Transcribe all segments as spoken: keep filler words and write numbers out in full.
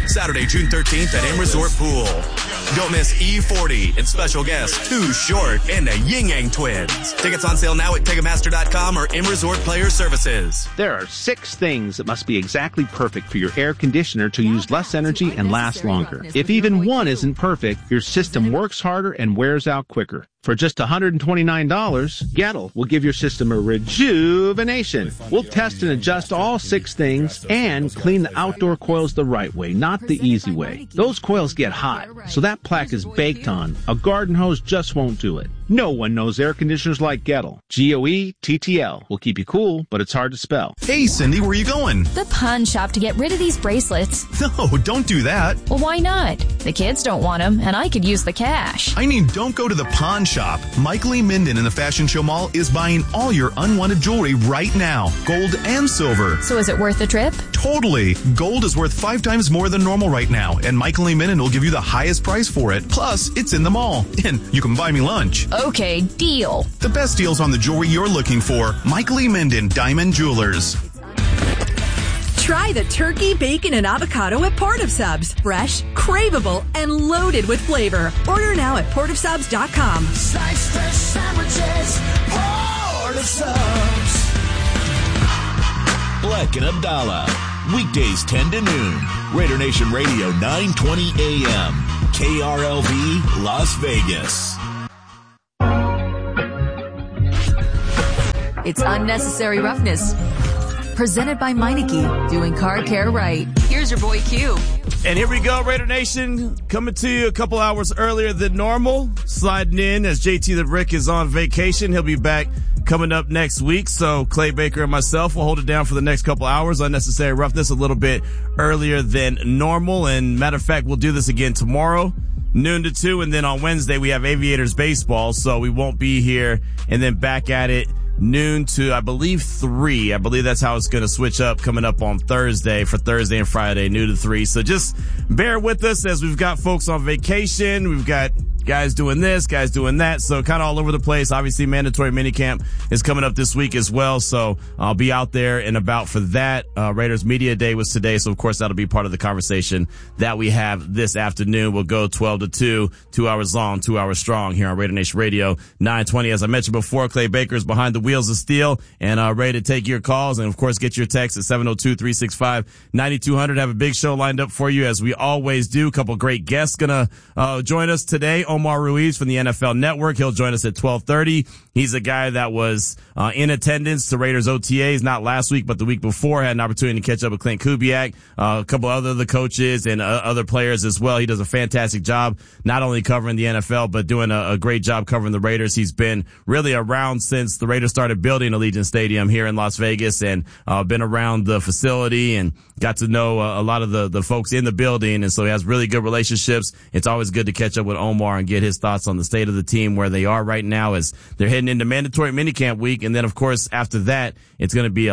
Saturday, June thirteenth at M Resort Pool. Don't miss E forty and special guests Too Short and the Yin Yang Twins. Tickets on sale now at Ticketmaster dot com or M Resort Player Services. There are six things that must be exactly perfect for your air conditioner to use less energy and last longer. If even one isn't perfect, your system works harder and wears out quicker. For just one hundred twenty-nine dollars, Gettle will give your system a rejuvenation. We'll test and adjust all six things and clean the outdoor coils the right way, not the easy way. Those coils get hot, so that plaque is baked on. A garden hose just won't do it. No one knows air conditioners like Gettle. G O E T T L will keep you cool, but it's hard to spell. Hey, Cindy, where are you going? The pawn shop to get rid of these bracelets. No, don't do that. Well, why not? The kids don't want them, and I could use the cash. I mean, don't go to the pawn shop. Michael E. Minden in the Fashion Show Mall is buying all your unwanted jewelry right now. Gold and silver. So is it worth the trip? Totally. Gold is worth five times more than normal right now, and Michael E. Minden will give you the highest price for it. Plus, it's in the mall, and you can buy me lunch. Okay, deal. The best deals on the jewelry you're looking for. Michael E. Minden, Diamond Jewelers. Try the turkey, bacon, and avocado at Port of Subs. Fresh, craveable, and loaded with flavor. Order now at port of subs dot com. Slice fresh sandwiches, Port of Subs. Black and Abdallah, weekdays ten to noon. Raider Nation Radio, nine twenty A M. K R L V, Las Vegas. It's Unnecessary Roughness. Presented by Meineke, doing car care right. Here's your boy Q. And here we go, Raider Nation, coming to you a couple hours earlier than normal. Sliding in as J T the Brick is on vacation. He'll be back coming up next week. So Clay Baker and myself will hold it down for the next couple hours. Unnecessary Roughness a little bit earlier than normal. And matter of fact, we'll do this again tomorrow, noon to two. And then on Wednesday, we have Aviators baseball. So we won't be here, and then back at it noon to, I believe, three. I believe that's how it's going to switch up coming up on Thursday for Thursday and Friday, noon to three. So just bear with us as we've got folks on vacation. We've got guys doing this, guys doing that. So kind of all over the place. Obviously, mandatory minicamp is coming up this week as well. So I'll be out there and about for that. Uh, Raiders Media Day was today. So of course, that'll be part of the conversation that we have this afternoon. We'll go twelve to two, two hours long, two hours strong here on Raider Nation Radio nine twenty. As I mentioned before, Clay Baker is behind the wheels of steel and uh, ready to take your calls. And of course, get your text at seven oh two, three six five, nine two hundred. Have a big show lined up for you as we always do. A couple great guests gonna uh, join us today. Omar Ruiz from the N F L Network. He'll join us at twelve thirty. He's a guy that was uh, in attendance to Raiders O T As, not last week, but the week before. Had an opportunity to catch up with Clint Kubiak, uh, a couple other the coaches and uh, other players as well. He does a fantastic job, not only covering the N F L, but doing a, a great job covering the Raiders. He's been really around since the Raiders started building Allegiant Stadium here in Las Vegas, and uh, been around the facility and got to know uh, a lot of the, the folks in the building. And so he has really good relationships. It's always good to catch up with Omar and get his thoughts on the state of the team, where they are right now as they're heading into mandatory minicamp week. And then, of course, after that, it's going to be a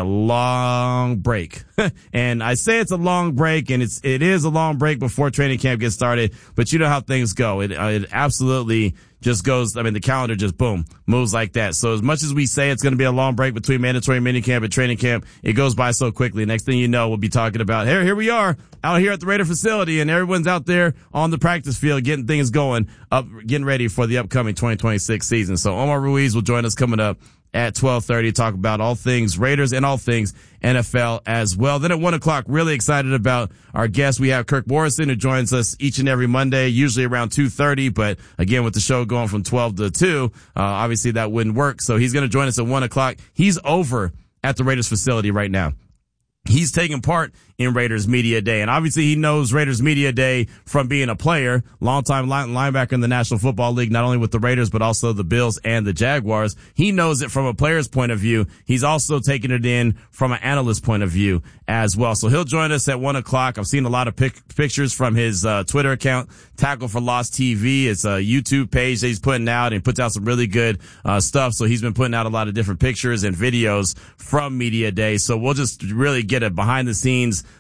long break. And I say it's a long break, and it's, it is a long break before training camp gets started. But you know how things go. It, uh, it absolutely just goes, I mean, the calendar just, boom, moves like that. So as much as we say it's going to be a long break between mandatory minicamp and training camp, it goes by so quickly. Next thing you know, we'll be talking about, here, here we are out here at the Raider facility, and everyone's out there on the practice field getting things going, up, getting ready for the upcoming twenty twenty-six season. So Omar Ruiz will join us coming up at twelve thirty, talk about all things Raiders and all things N F L as well. Then at one o'clock, really excited about our guest. We have Kirk Morrison, who joins us each and every Monday, usually around two thirty. But again, with the show going from twelve to two, uh, obviously that wouldn't work. So he's going to join us at one o'clock. He's over at the Raiders facility right now. He's taking part in Raiders Media Day. And obviously he knows Raiders Media Day from being a player, longtime line, linebacker in the National Football League, not only with the Raiders, but also the Bills and the Jaguars. He knows it from a player's point of view. He's also taking it in from an analyst point of view as well. So he'll join us at one o'clock. I've seen a lot of pic- pictures from his uh, Twitter account, Tackle for Loss T V. It's a YouTube page that he's putting out, and puts out some really good uh, stuff. So he's been putting out a lot of different pictures and videos from Media Day. So we'll just really get a behind the scenes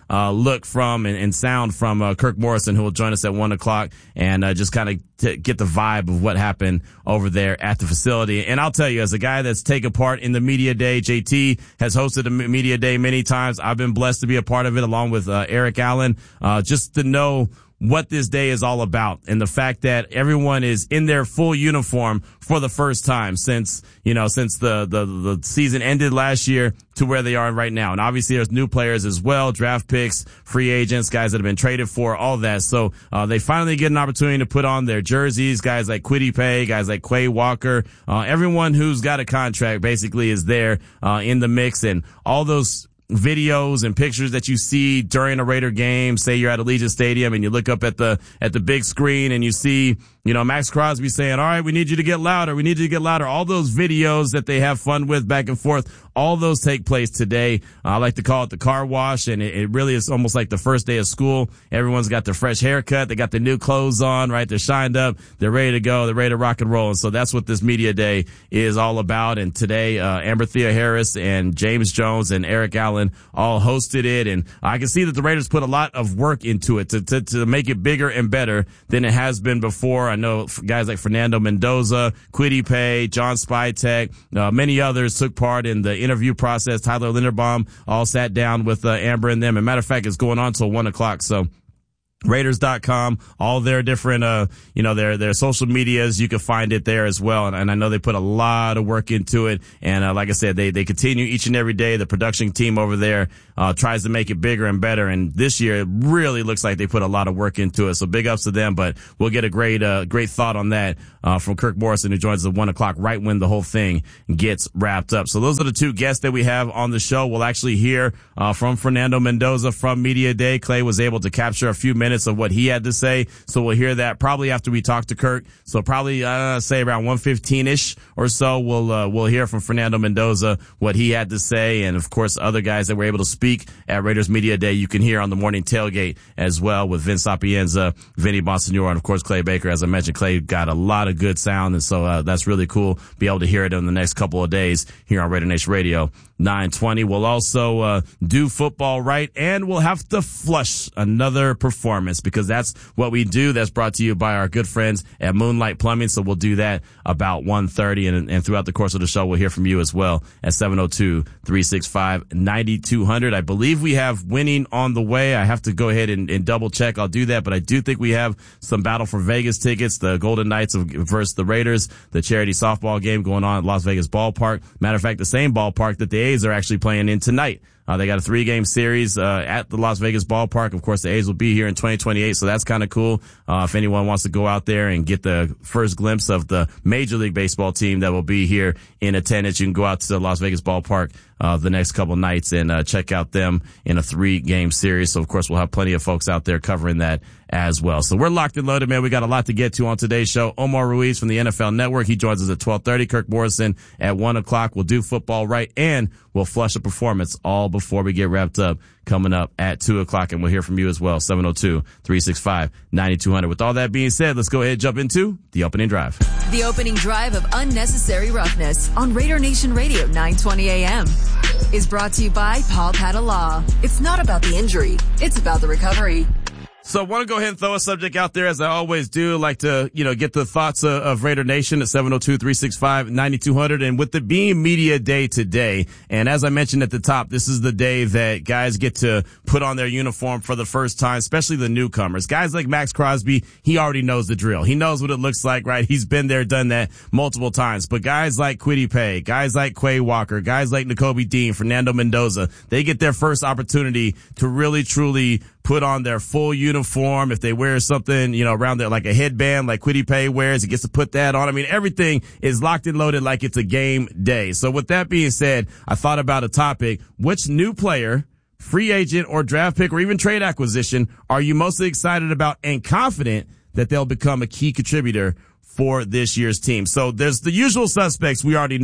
uh, look from and, and sound from uh, Kirk Morrison, who will join us at one o'clock and uh, just kind of t- get the vibe of what happened over there at the facility. And I'll tell you, as a guy that's taken part in the media day, J T has hosted a media day many times. I've been blessed to be a part of it along with uh, Eric Allen, uh, just to know what this day is all about, and the fact that everyone is in their full uniform for the first time since, you know, since the, the, the season ended last year to where they are right now. And obviously there's new players as well, draft picks, free agents, guys that have been traded for, all that. So, uh, they finally get an opportunity to put on their jerseys, guys like Kwity Paye, guys like Quay Walker, uh, everyone who's got a contract basically is there, uh, in the mix, and all those videos and pictures that you see during a Raider game. Say you're at Allegiant Stadium and you look up at the at the big screen and you see, you know, Max Crosby saying, all right, we need you to get louder. We need you to get louder. All those videos that they have fun with back and forth, all those take place today. Uh, I like to call it the car wash, and it, it really is almost like the first day of school. Everyone's got their fresh haircut. They got their new clothes on, right? They're shined up. They're ready to go. They're ready to rock and roll. And so that's what this media day is all about. And today, uh, Amber Thea Harris and James Jones and Eric Allen all hosted it. And I can see that the Raiders put a lot of work into it to, to, to make it bigger and better than it has been before. I know guys like Fernando Mendoza, Kwity Paye, John Spytek, uh, many others took part in the interview process. Tyler Linderbaum all sat down with uh, Amber and them. And matter of fact, it's going on till one o'clock. So Raiders dot com, all their different, uh, you know, their, their social medias, you can find it there as well. And, and I know they put a lot of work into it. And, uh, like I said, they, they continue each and every day. The production team over there, uh, tries to make it bigger and better. And this year, it really looks like they put a lot of work into it. So big ups to them, but we'll get a great, uh, great thought on that, uh, from Kirk Morrison, who joins us at one o'clock right when the whole thing gets wrapped up. So those are the two guests that we have on the show. We'll actually hear, uh, from Fernando Mendoza from Media Day. Clay was able to capture a few minutes of what he had to say. So we'll hear that probably after we talk to Kirk. So probably, uh, say around one fifteen-ish or so, we'll, uh, we'll hear from Fernando Mendoza what he had to say. And of course, other guys that were able to speak at Raiders Media Day, you can hear on the morning tailgate as well with Vince Sapienza, Vinny Bonsignore, and of course, Clay Baker. As I mentioned, Clay got a lot of good sound. And so, uh, that's really cool. Be able to hear it in the next couple of days here on Raider Nation Radio nine twenty. We'll also, uh, do football right, and we'll have to flush another performance because that's what we do. That's brought to you by our good friends at Moonlight Plumbing. So we'll do that about one thirty, and, and throughout the course of the show, we'll hear from you as well at seven oh two, three six five, nine two hundred. I believe we have winning on the way. I have to go ahead and, and double check. I'll do that, but I do think we have some Battle for Vegas tickets. The Golden Knights of, versus the Raiders, the charity softball game going on at Las Vegas Ballpark. Matter of fact, the same ballpark that the A's are actually playing in tonight. Uh, they got a three-game series uh, at the Las Vegas Ballpark. Of course, the A's will be here in twenty twenty-eight, so that's kind of cool. Uh, if anyone wants to go out there and get the first glimpse of the Major League Baseball team that will be here in attendance, you can go out to the Las Vegas Ballpark uh the next couple nights and uh check out them in a three-game series. So, of course, we'll have plenty of folks out there covering that as well. So we're locked and loaded, man. We got a lot to get to on today's show. Omar Ruiz from the N F L Network. He joins us at twelve thirty. Kirk Morrison at one o'clock. We'll do football right, and we'll flush a performance all before we get wrapped up coming up at two o'clock. And we'll hear from you as well. seven oh two, three six five, nine two hundred. With all that being said, let's go ahead and jump into the opening drive. The opening drive of Unnecessary Roughness on Raider Nation Radio nine twenty A M is brought to you by Paul Padala. It's not about the injury. It's about the recovery. So I want to go ahead and throw a subject out there, as I always do. Like to, you know, get the thoughts of, of Raider Nation at seven oh two, three six five, nine two hundred. And with it being Media Day today, and as I mentioned at the top, this is the day that guys get to put on their uniform for the first time, especially the newcomers. Guys like Max Crosby, he already knows the drill. He knows what it looks like, right? He's been there, done that multiple times. But guys like Kwity Paye, guys like Quay Walker, guys like Nakobe Dean, Fernando Mendoza, they get their first opportunity to really, truly put on their full uniform. If they wear something, you know, around there, like a headband, like Kwity Paye wears, he gets to put that on. I mean, everything is locked and loaded like it's a game day. So with that being said, I thought about a topic. Which new player, free agent or draft pick or even trade acquisition are you mostly excited about and confident that they'll become a key contributor for this year's team? So there's the usual suspects we already know,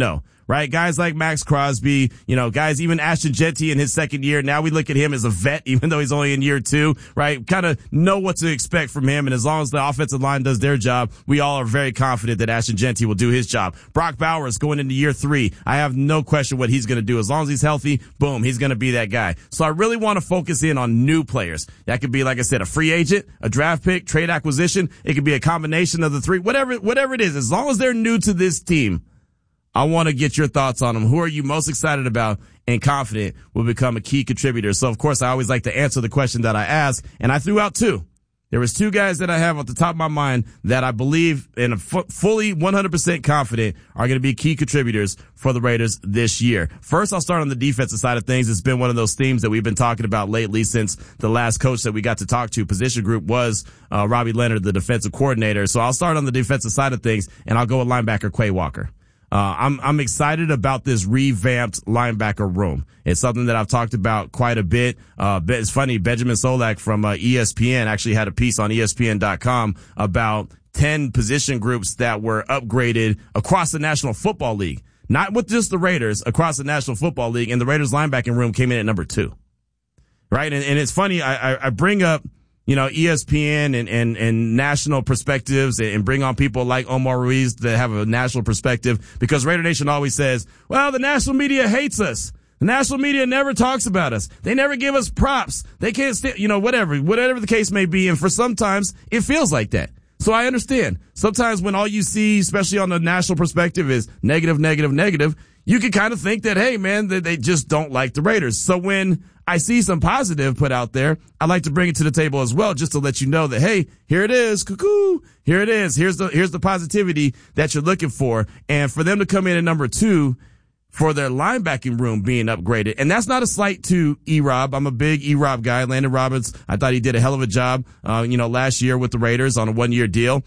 right? Guys like Max Crosby, you know, guys, even Ashton Jeanty in his second year. Now we look at him as a vet, even though he's only in year two, right? Kind of know what to expect from him. And as long as the offensive line does their job, we all are very confident that Ashton Jeanty will do his job. Brock Bowers going into year three. I have no question what he's going to do. As long as he's healthy, boom, he's going to be that guy. So I really want to focus in on new players. That could be, like I said, a free agent, a draft pick, trade acquisition. It could be a combination of the three, whatever, whatever it is. As long as they're new to this team, I want to get your thoughts on them. Who are you most excited about and confident will become a key contributor? So, of course, I always like to answer the question that I ask, and I threw out two. There was two guys that I have at the top of my mind that I believe and f- fully one hundred percent confident are going to be key contributors for the Raiders this year. First, I'll start on the defensive side of things. It's been one of those themes that we've been talking about lately since the last coach that we got to talk to, position group, was uh, Robbie Leonard, the defensive coordinator. So I'll start on the defensive side of things, and I'll go with linebacker Quay Walker. Uh, I'm, I'm excited about this revamped linebacker room. It's something that I've talked about quite a bit. Uh, it's funny, Benjamin Solak from uh, E S P N actually had a piece on E S P N dot com about ten position groups that were upgraded across the National Football League. Not with just the Raiders, across the National Football League, and the Raiders linebacking room came in at number two. Right? And, and it's funny, I, I, I bring up, you know, E S P N and, and, and national perspectives and bring on people like Omar Ruiz that have a national perspective, because Raider Nation always says, well, the national media hates us. The national media never talks about us. They never give us props. They can't st- you know, whatever, whatever the case may be. And for sometimes it feels like that. So I understand. Sometimes when all you see, especially on the national perspective, is negative, negative, negative, you can kind of think that, hey, man, that they just don't like the Raiders. So when I see some positive put out there, I like to bring it to the table as well, just to let you know that, hey, here it is, cuckoo, here it is. Here's the, here's the positivity that you're looking for. And for them to come in at number two for their linebacking room being upgraded. And that's not a slight to E-Rob. I'm a big E-Rob guy. Landon Roberts, I thought he did a hell of a job, uh, you know, last year with the Raiders on a one year deal.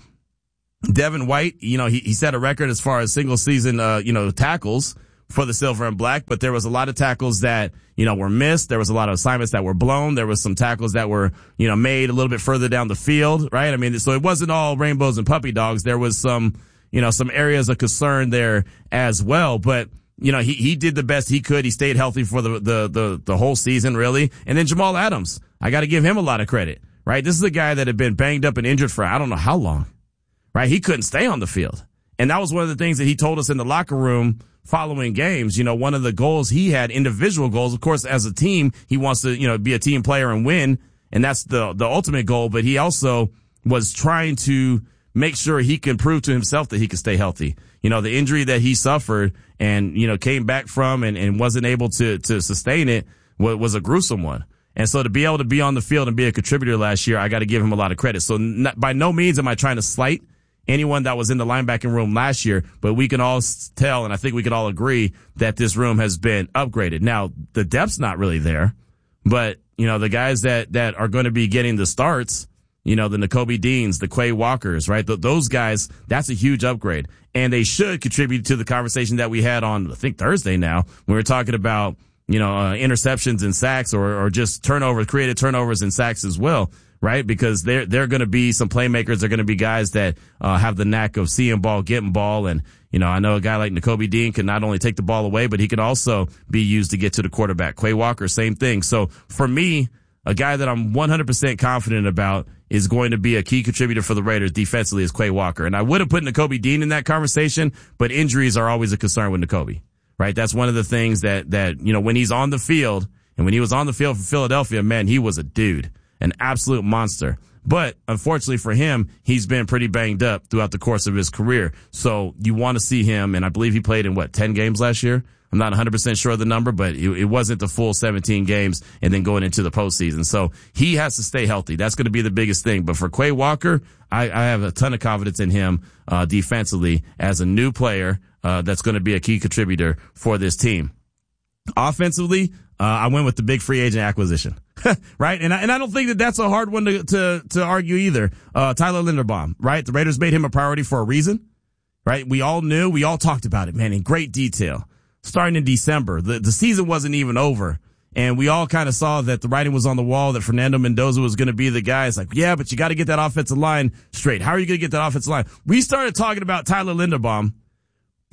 Devin White, you know, he, he set a record as far as single season, uh, you know, tackles for the Silver and Black, but there was a lot of tackles that, you know, were missed. There was a lot of assignments that were blown. There was some tackles that were, you know, made a little bit further down the field, right? I mean, so it wasn't all rainbows and puppy dogs. There was some, you know, some areas of concern there as well, but you know, he, he did the best he could. He stayed healthy for the, the, the, the whole season, really. And then Jamal Adams, I got to give him a lot of credit, right? This is a guy that had been banged up and injured for I don't know how long, right? He couldn't stay on the field. And that was one of the things that he told us in the locker room following games. You know, one of the goals he had, individual goals, of course, as a team, he wants to, you know, be a team player and win. And that's the, the ultimate goal. But he also was trying to make sure he can prove to himself that he can stay healthy. You know, the injury that he suffered and, you know, came back from and, and wasn't able to, to sustain it was, was a gruesome one. And so to be able to be on the field and be a contributor last year, I got to give him a lot of credit. So not, by no means am I trying to slight anyone that was in the linebacking room last year, but we can all tell, and I think we can all agree, that this room has been upgraded. Now, the depth's not really there, but, you know, the guys that, that are going to be getting the starts, you know, the Nakobe Deans, the Quay Walkers, right? Th- those guys, that's a huge upgrade. And they should contribute to the conversation that we had on, I think, Thursday now, when we were talking about, you know, uh, interceptions and sacks or, or just turnovers, created turnovers and sacks as well, right? Because they're, they're going to be some playmakers. They're going to be guys that, uh, have the knack of seeing ball, getting ball. And, you know, I know a guy like Nakobe Dean can not only take the ball away, but he can also be used to get to the quarterback. Quay Walker, same thing. So for me, a guy that I'm one hundred percent confident about is going to be a key contributor for the Raiders defensively is Quay Walker. And I would have put Nakobe Dean in that conversation, but injuries are always a concern with Nakobe, right? That's one of the things that, that, you know, when he's on the field and when he was on the field for Philadelphia, man, he was a dude, an absolute monster. But unfortunately for him, he's been pretty banged up throughout the course of his career. So you want to see him. And I believe he played in what, ten games last year? I'm not one hundred percent sure of the number, but it, it wasn't the full seventeen games and then going into the postseason. So he has to stay healthy. That's going to be the biggest thing. But for Quay Walker, I, I have a ton of confidence in him uh, defensively as a new player uh, that's going to be a key contributor for this team. Offensively, uh, I went with the big free agent acquisition, right? And I, and I don't think that that's a hard one to to, to argue either. Uh, Tyler Linderbaum, right? The Raiders made him a priority for a reason, right? We all knew, we all talked about it, man, in great detail. Starting in December, the, the season wasn't even over. And we all kind of saw that the writing was on the wall that Fernando Mendoza was going to be the guy. It's like, yeah, but you got to get that offensive line straight. How are you going to get that offensive line? We started talking about Tyler Linderbaum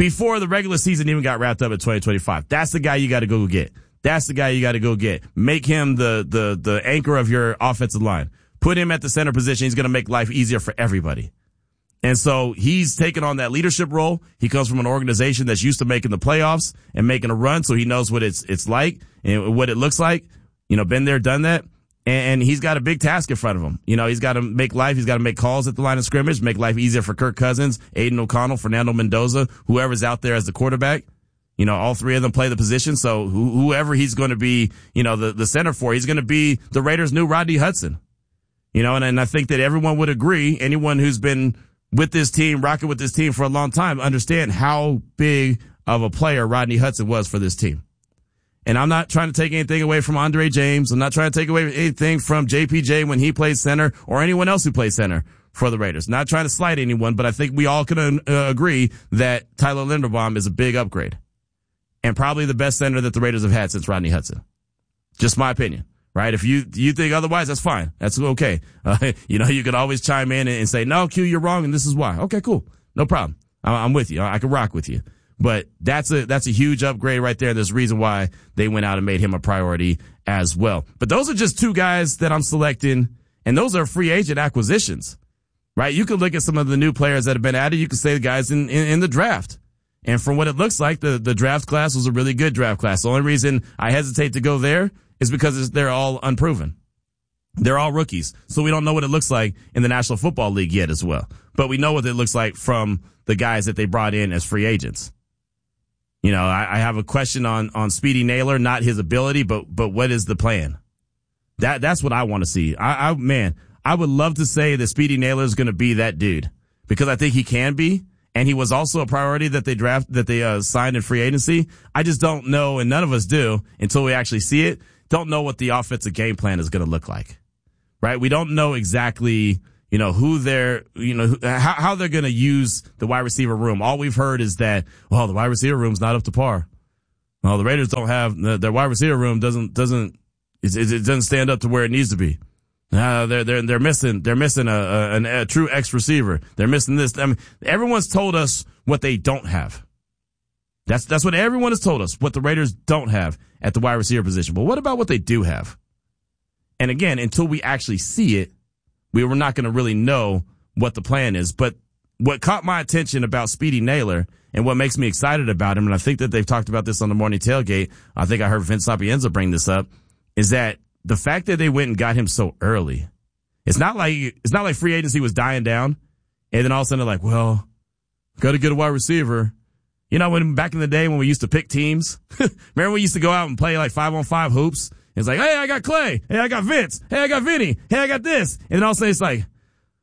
before the regular season even got wrapped up in twenty twenty-five. That's the guy you got to go get. That's the guy you got to go get. Make him the, the, the anchor of your offensive line. Put him at the center position. He's going to make life easier for everybody. And so he's taken on that leadership role. He comes from an organization that's used to making the playoffs and making a run. So he knows what it's, it's like and what it looks like. You know, been there, done that. And, and he's got a big task in front of him. You know, he's got to make life. He's got to make calls at the line of scrimmage, make life easier for Kirk Cousins, Aiden O'Connell, Fernando Mendoza, whoever's out there as the quarterback. You know, all three of them play the position. So wh- whoever he's going to be, you know, the, the center for, he's going to be the Raiders' new Rodney Hudson. You know, and, and I think that everyone would agree, anyone who's been with this team, rocking with this team for a long time, understand how big of a player Rodney Hudson was for this team. And I'm not trying to take anything away from Andre James. I'm not trying to take away anything from J P J when he plays center or anyone else who plays center for the Raiders. Not trying to slight anyone, but I think we all can uh, agree that Tyler Linderbaum is a big upgrade and probably the best center that the Raiders have had since Rodney Hudson. Just my opinion. Right? If you you think otherwise, that's fine. That's okay. Uh, you know, you could always chime in and, and say, no, Q, you're wrong, and this is why. Okay, cool. No problem. I, I'm with you. I, I can rock with you. But that's a that's a huge upgrade right there. There's a reason why they went out and made him a priority as well. But those are just two guys that I'm selecting, and those are free agent acquisitions. Right? You could look at some of the new players that have been added. You could say the guys in, in, in the draft. And from what it looks like, the, the draft class was a really good draft class. The only reason I hesitate to go there is because they're all unproven. They're all rookies. So we don't know what it looks like in the National Football League yet as well. But we know what it looks like from the guys that they brought in as free agents. You know, I, I have a question on, on Speedy Naylor, not his ability, but, but what is the plan? That, that's what I want to see. I, I, man, I would love to say that Speedy Naylor is going to be that dude because I think he can be. And he was also a priority that they draft, that they uh, signed in free agency. I just don't know, and none of us do until we actually see it. Don't know what the offensive game plan is going to look like, right? We don't know exactly, you know, who they're, you know, how, how they're going to use the wide receiver room. All we've heard is that, well, the wide receiver room's not up to par. Well, the Raiders don't have, their wide receiver room doesn't, doesn't, it, it doesn't stand up to where it needs to be. Uh, they're, they're, they're missing, they're missing a, a, a, a true X receiver. They're missing this. I mean, everyone's told us what they don't have. That's, that's what everyone has told us, what the Raiders don't have at the wide receiver position. But what about what they do have? And again, until we actually see it, we were not going to really know what the plan is. But what caught my attention about Speedy Naylor and what makes me excited about him, and I think that they've talked about this on the morning tailgate, I think I heard Vince Sapienza bring this up, is that the fact that they went and got him so early, it's not like, it's not like free agency was dying down. And then all of a sudden they're like, well, got to get a wide receiver. You know, when back in the day when we used to pick teams, remember we used to go out and play like five on five hoops? It's like, hey, I got Clay. Hey, I got Vince. Hey, I got Vinny. Hey, I got this. And then all of a sudden it's like,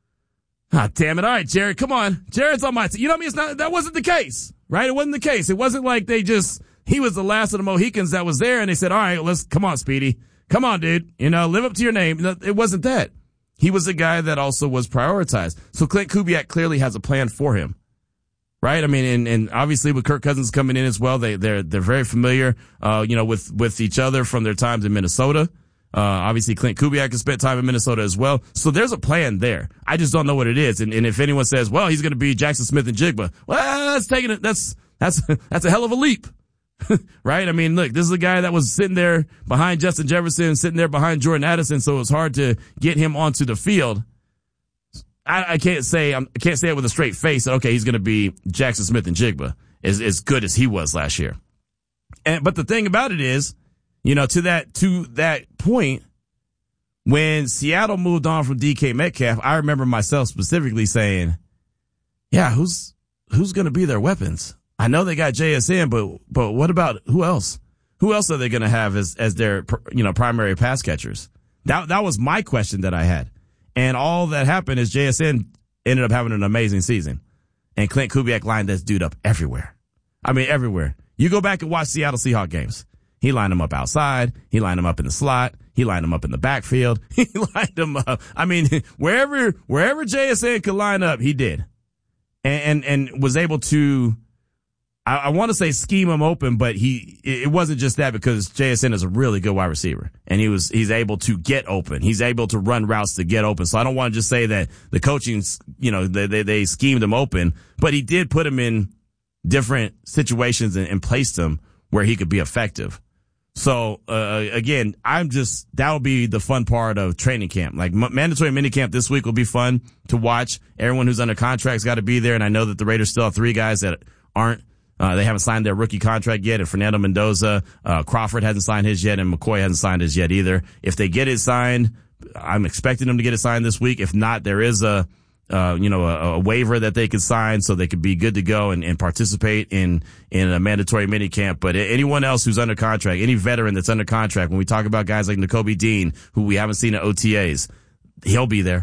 ah, damn it. All right, Jared, come on. Jared's on my team. You know what I mean? It's not, that wasn't the case, right? It wasn't the case. It wasn't like they just, he was the last of the Mohicans that was there and they said, all right, let's, come on, Speedy. Come on, dude. You know, live up to your name. It wasn't that. He was a guy that also was prioritized. So Clint Kubiak clearly has a plan for him. Right? I mean, and, and obviously with Kirk Cousins coming in as well, they, they're, they're very familiar, uh, you know, with, with each other from their times in Minnesota. Uh, obviously Clint Kubiak has spent time in Minnesota as well. So there's a plan there. I just don't know what it is. And, and if anyone says, well, he's going to be Jackson Smith and Jigba, well, that's taking it. That's, that's, that's a hell of a leap. Right? I mean, look, this is a guy that was sitting there behind Justin Jefferson, sitting there behind Jordan Addison. So it was hard to get him onto the field. I, I can't say I'm, I can't say it with a straight face that, okay, he's going to be Jackson Smith and Jigba as as good as he was last year. And but the thing about it is, you know, to that to that point, when Seattle moved on from D K Metcalf, I remember myself specifically saying, "Yeah, who's who's going to be their weapons? I know they got J S N, but but what about who else? Who else are they going to have as as their you know primary pass catchers?" That that was my question that I had. And all that happened is J S N ended up having an amazing season. And Clint Kubiak lined this dude up everywhere. I mean, everywhere. You go back and watch Seattle Seahawks games. He lined them up outside. He lined them up in the slot. He lined them up in the backfield. He lined them up. I mean, wherever, wherever J S N could line up, he did. And, and, and was able to, I, I want to say scheme him open, but he, it wasn't just that because J S N is a really good wide receiver and he was, he's able to get open. He's able to run routes to get open. So I don't want to just say that the coaching, you know, they, they, they schemed him open, but he did put him in different situations and, and placed him where he could be effective. So, uh, again, I'm just, that will be the fun part of training camp. Like, m- mandatory minicamp this week will be fun to watch. Everyone who's under contract's got to be there. And I know that the Raiders still have three guys that aren't, uh, they haven't signed their rookie contract yet. And Fernando Mendoza, uh, Crawford hasn't signed his yet, and McCoy hasn't signed his yet either. If they get it signed, I'm expecting them to get it signed this week. If not, there is a, Uh, you know, a, a waiver that they could sign so they could be good to go and, and participate in, in a mandatory minicamp. But anyone else who's under contract, any veteran that's under contract, when we talk about guys like Nakobe Dean, who we haven't seen at O T As, he'll be there.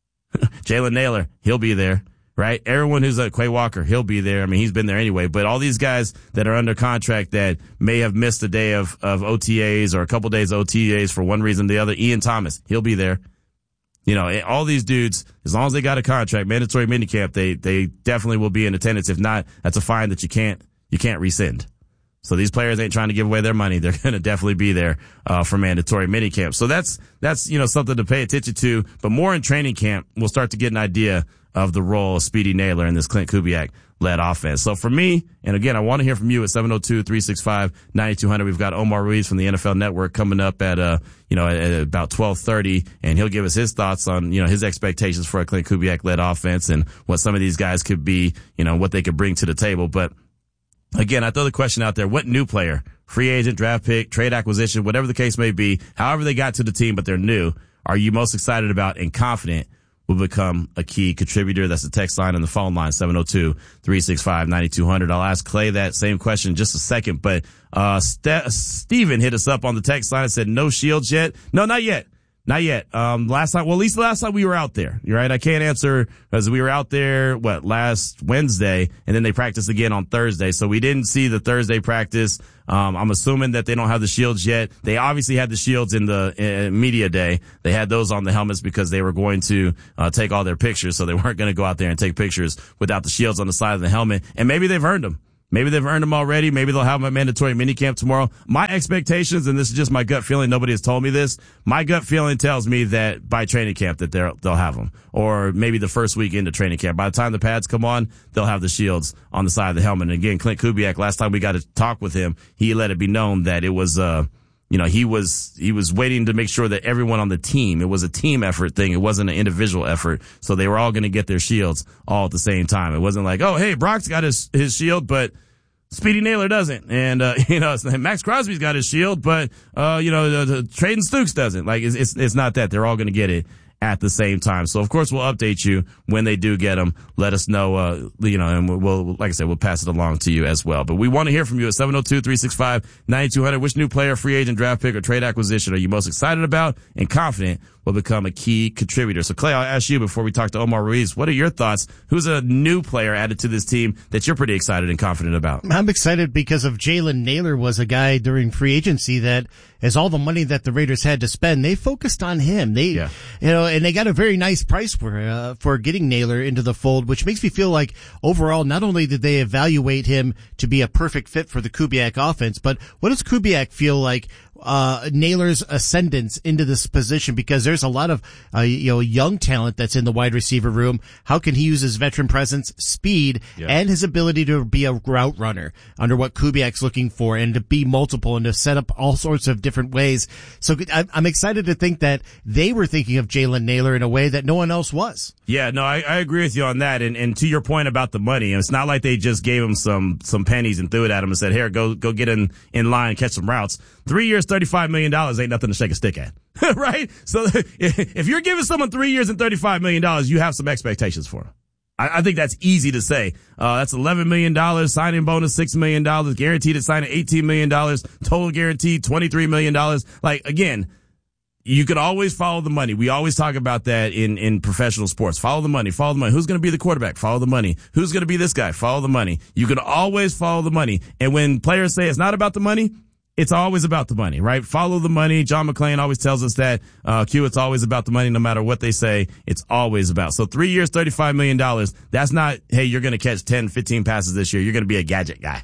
Jalen Nailor, he'll be there, right? Everyone who's at Quay Walker, he'll be there. I mean, he's been there anyway. But all these guys that are under contract that may have missed a day of, of O T As or a couple days of O T As for one reason or the other, Ian Thomas, he'll be there. You know, all these dudes, as long as they got a contract, mandatory minicamp, they, they definitely will be in attendance. If not, that's a fine that you can't, you can't rescind. So these players ain't trying to give away their money. They're going to definitely be there, uh, for mandatory minicamp. So that's, that's, you know, something to pay attention to. But more in training camp, we'll start to get an idea of the role of Speedy Nailor in this Clint Kubiak led offense. So for me, and again, I want to hear from you at seven oh two, three six five, nine two hundred. We've got Omar Ruiz from the N F L Network coming up at, uh, you know, at, at about twelve thirty, and he'll give us his thoughts on, you know, his expectations for a Clint Kubiak led offense and what some of these guys could be, you know, what they could bring to the table. But again, I throw the question out there, what new player, free agent, draft pick, trade acquisition, whatever the case may be, however they got to the team, but they're new, are you most excited about and confident will become a key contributor? That's the text line and the phone line, seven oh two, three six five, nine two hundred. I'll ask Clay that same question in just a second, but, uh, St- Steven hit us up on the text line and said, no Shields yet? No, not yet. Not yet. Um, last time, well, at least the last time we were out there, right? I can't answer because we were out there, what, last Wednesday, and then they practiced again on Thursday. So we didn't see the Thursday practice. Um, I'm assuming that they don't have the shields yet. They obviously had the shields in the uh, media day. They had those on the helmets because they were going to, uh, take all their pictures. So they weren't going to go out there and take pictures without the shields on the side of the helmet. And maybe they've earned them. Maybe they've earned them already. Maybe they'll have them at mandatory minicamp tomorrow. My expectations, and this is just my gut feeling, nobody has told me this, my gut feeling tells me that by training camp that they're, they'll have them. Or maybe the first week into training camp. By the time the pads come on, they'll have the shields on the side of the helmet. And again, Clint Kubiak, last time we got to talk with him, he let it be known that it was, uh, you know, he was, he was waiting to make sure that everyone on the team, it was a team effort thing. It wasn't an individual effort. So they were all going to get their shields all at the same time. It wasn't like, oh, hey, Brock's got his, his shield, but Speedy Nailor doesn't. And, uh, you know, Max Crosby's got his shield, but, uh, you know, the, the Traden Stukes doesn't. Like, it's, it's, it's not that. They're all going to get it at the same time. So, of course, we'll update you when they do get them. Let us know, uh, you know, and we'll, like I said, we'll pass it along to you as well. But we want to hear from you at seven oh two, three six five, nine two hundred. Which new player, free agent, draft pick, or trade acquisition are you most excited about and confident will become a key contributor? So, Clay, I'll ask you before we talk to Omar Ruiz, what are your thoughts? Who's a new player added to this team that you're pretty excited and confident about? I'm excited because of Jalen Nailor was a guy during free agency that, as all the money that the Raiders had to spend, they focused on him. They, yeah. you know, and they got a very nice price for, uh, for getting Nailor into the fold, which makes me feel like overall, not only did they evaluate him to be a perfect fit for the Kubiak offense, but what does Kubiak feel like uh Nailor's ascendance into this position, because there's a lot of uh, you know young talent that's in the wide receiver room. How can he use his veteran presence, speed, yeah. and his ability to be a route runner under what Kubiak's looking for, and to be multiple and to set up all sorts of different ways? So I'm excited to think that they were thinking of Jalen Nailor in a way that no one else was. Yeah, no, I, I agree with you on that. And, and to your point about the money, it's not like they just gave him some, some pennies and threw it at him and said, here, go, go get in, in line and catch some routes. Three years, thirty-five million dollars ain't nothing to shake a stick at. Right? So if you're giving someone three years and thirty-five million dollars, you have some expectations for them. I, I think that's easy to say. Uh, that's eleven million dollars, signing bonus six million dollars, guaranteed at signing eighteen million dollars, total guaranteed twenty-three million dollars. Like, again, you could always follow the money. We always talk about that in, in professional sports. Follow the money. Follow the money. Who's going to be the quarterback? Follow the money. Who's going to be this guy? Follow the money. You can always follow the money. And when players say it's not about the money, it's always about the money, right? Follow the money. John McClain always tells us that, uh, Q, it's always about the money no matter what they say. It's always about. So three years, thirty-five million dollars. That's not, hey, you're going to catch ten, fifteen passes this year. You're going to be a gadget guy.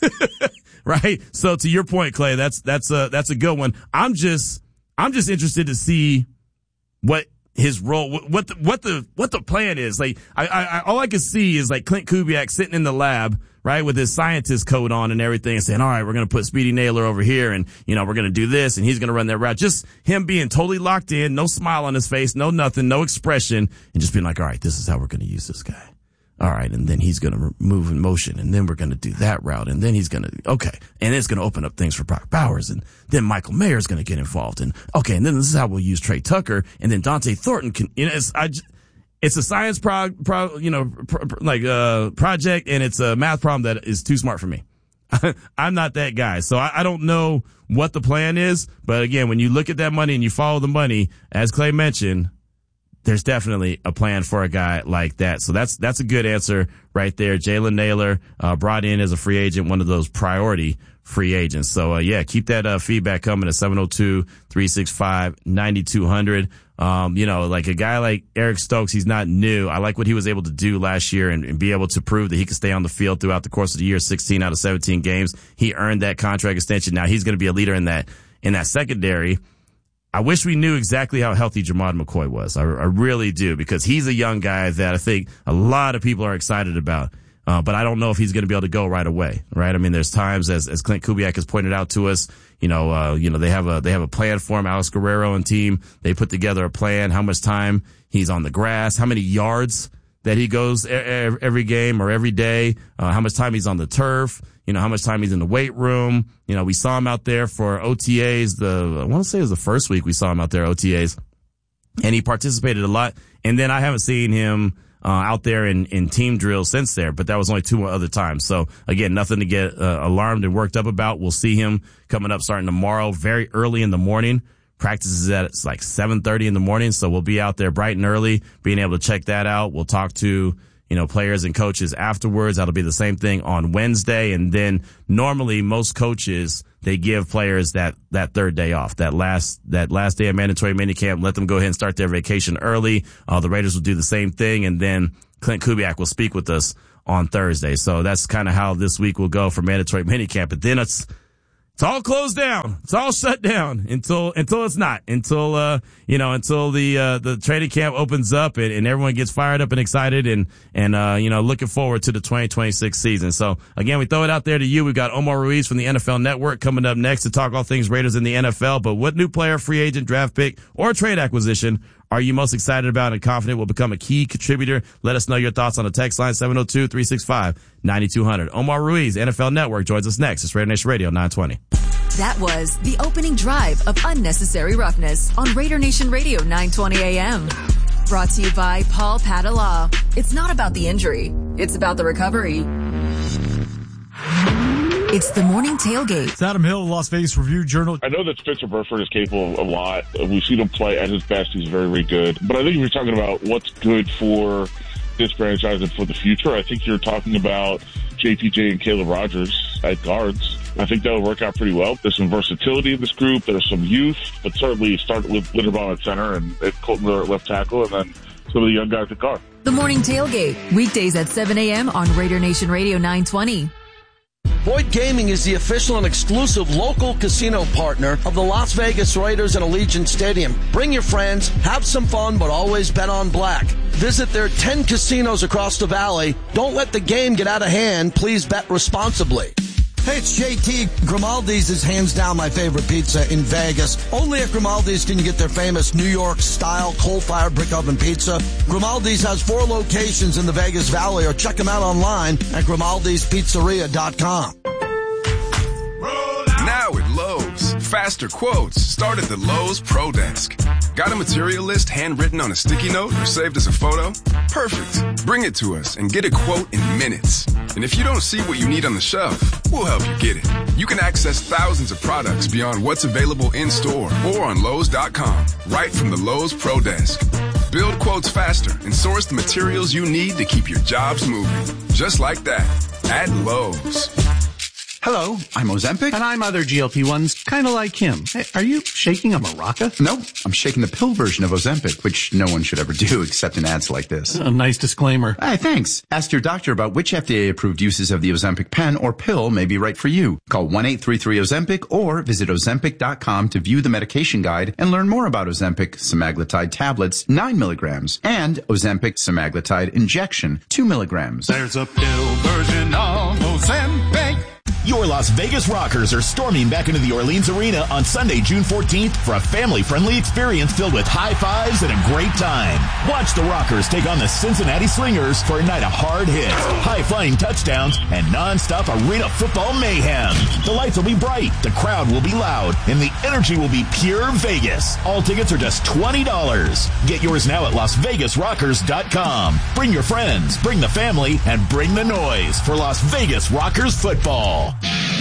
Right? So to your point, Clay, that's, that's a, that's a good one. I'm just, I'm just interested to see what his role, what the, what the, what the plan is. Like, I, I, all I can see is like Clint Kubiak sitting in the lab, right, with his scientist coat on and everything and saying, all right, we're going to put Speedy Naylor over here and, you know, we're going to do this and he's going to run that route. Just him being totally locked in, no smile on his face, no nothing, no expression, and just being like, all right, this is how we're going to use this guy. All right, and then he's going to move in motion, and then we're going to do that route, and then he's going to, okay, and it's going to open up things for Brock Bowers, and then Michael Mayer's going to get involved, and okay, and then this is how we'll use Trey Tucker, and then Dante Thornton can, you know, it's, I, it's a science pro, pro you know, pro, like, uh, project, and it's a math problem that is too smart for me. I'm not that guy, so I, I don't know what the plan is, but again, when you look at that money and you follow the money, as Clay mentioned, there's definitely a plan for a guy like that. So that's, that's a good answer right there. Jalen Naylor, uh, brought in as a free agent, one of those priority free agents. So, uh, yeah, keep that, uh, feedback coming at seven oh two, three six five, nine two hundred. Um, you know, like a guy like Eric Stokes, he's not new. I like what he was able to do last year and, and be able to prove that he could stay on the field throughout the course of the year, sixteen out of seventeen games. He earned that contract extension. Now he's going to be a leader in that, in that secondary. I wish we knew exactly how healthy Jamad McCoy was. I, I really do, because he's a young guy that I think a lot of people are excited about. Uh, but I don't know if he's going to be able to go right away, right? I mean, there's times, as, as Clint Kubiak has pointed out to us, you know, uh, you know, they have a, they have a plan for him. Alex Guerrero and team, they put together a plan, how much time he's on the grass, how many yards that he goes every game or every day, uh, how much time he's on the turf, you know, how much time he's in the weight room. You know, we saw him out there for O T As. The, I want to say it was the first week we saw him out there, O T As, and he participated a lot. And then I haven't seen him, uh, out there in, in team drills since there, but that was only two other times. So again, nothing to get uh, alarmed and worked up about. We'll see him coming up starting tomorrow, very early in the morning. Practices at it's like seven thirty in the morning. So we'll be out there bright and early, being able to check that out. We'll talk to, you know, players and coaches afterwards. That'll be the same thing on Wednesday. And then normally most coaches, they give players that, that third day off, that last, that last day of mandatory minicamp, let them go ahead and start their vacation early. Uh, the Raiders will do the same thing. And then Clint Kubiak will speak with us on Thursday. So that's kind of how this week will go for mandatory minicamp. But then it's, It's all closed down. It's all shut down until, until it's not, until, uh, you know, until the, uh, the training camp opens up and, and everyone gets fired up and excited and, and, uh, you know, looking forward to the twenty twenty-six season. So again, we throw it out there to you. We've got Omar Ruiz from the N F L Network coming up next to talk all things Raiders in the N F L. But what new player, free agent, draft pick, or trade acquisition are you most excited about and confident will become a key contributor? Let us know your thoughts on the text line, seven oh two, three six five, nine two hundred. Omar Ruiz, N F L Network, joins us next. It's Raider Nation Radio nine twenty. That was the opening drive of Unnecessary Roughness on Raider Nation Radio nine twenty A M. Brought to you by Paul Padala. It's not about the injury. It's about the recovery. It's the morning tailgate. It's Adam Hill, Las Vegas Review-Journal. I know that Spencer Burford is capable of a lot. We've seen him play at his best. He's very, very good. But I think if you're talking about what's good for this franchise and for the future, I think you're talking about J P J and Caleb Rogers at guards. I think that'll work out pretty well. There's some versatility in this group. There's some youth, but certainly start with Linderbaum at center and Colton Miller at left tackle, and then some of the young guys at guard. The morning tailgate, weekdays at seven A M on Raider Nation Radio nine twenty. Boyd Gaming is the official and exclusive local casino partner of the Las Vegas Raiders and Allegiant Stadium. Bring your friends, have some fun, but always bet on black. Visit their ten casinos across the valley. Don't let the game get out of hand. Please bet responsibly. Hey, it's J T. Grimaldi's is hands down my favorite pizza in Vegas. Only at Grimaldi's can you get their famous New York-style coal-fired brick oven pizza. Grimaldi's has four locations in the Vegas Valley, or check them out online at grimaldis pizzeria dot com. Now at Lowe's, faster quotes start at the Lowe's Pro Desk. Got a material list handwritten on a sticky note or saved as a photo? Perfect. Bring it to us and get a quote in minutes. And if you don't see what you need on the shelf, we'll help you get it. You can access thousands of products beyond what's available in-store or on Lowe's dot com, right from the Lowe's Pro Desk. Build quotes faster and source the materials you need to keep your jobs moving. Just like that, at Lowe's. Hello, I'm Ozempic. And I'm other G L P ones, kind of like him. Hey, are you shaking a maraca? No, I'm shaking the pill version of Ozempic, which no one should ever do except in ads like this. A nice disclaimer. Hey, thanks. Ask your doctor about which F D A-approved uses of the Ozempic pen or pill may be right for you. Call one eight three three Ozempic or visit Ozempic dot com to view the medication guide and learn more about Ozempic semaglutide tablets, nine milligrams, and Ozempic semaglutide injection, two milligrams. There's a pill version of Ozempic. Your Las Vegas Rockers are storming back into the Orleans Arena on Sunday, June fourteenth for a family-friendly experience filled with high fives and a great time. Watch the Rockers take on the Cincinnati Slingers for a night of hard hits, high-flying touchdowns, and non-stop arena football mayhem. The lights will be bright, the crowd will be loud, and the energy will be pure Vegas. All tickets are just twenty dollars. Get yours now at Las Vegas Rockers dot com. Bring your friends, bring the family, and bring the noise for Las Vegas Rockers football.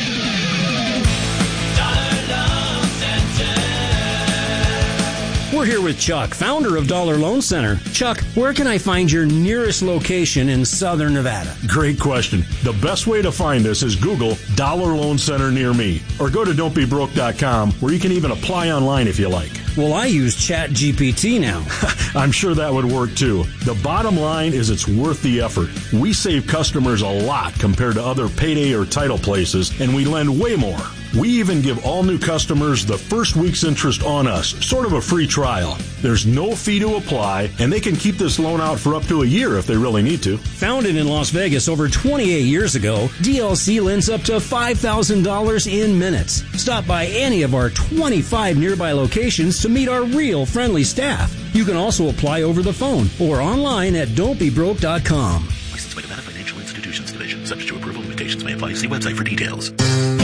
We're here with Chuck, founder of Dollar Loan Center. Chuck, where can I find your nearest location in Southern Nevada? Great question. The best way to find us is Google Dollar Loan Center near me, or go to don't be broke dot com, where you can even apply online if you like. Well, I use Chat G P T now. I'm sure that would work too. The bottom line is it's worth the effort. We save customers a lot compared to other payday or title places, and we lend way more. We even give all new customers the first week's interest on us, sort of a free trial. There's no fee to apply, and they can keep this loan out for up to a year if they really need to. Founded in Las Vegas over twenty-eight years ago, D L C lends up to five thousand dollars in minutes. Stop by any of our twenty-five nearby locations to meet our real friendly staff. You can also apply over the phone or online at don't be broke dot com. Licensed by Nevada Financial Institutions Division. Subject to approval, limitations may apply. See website for details.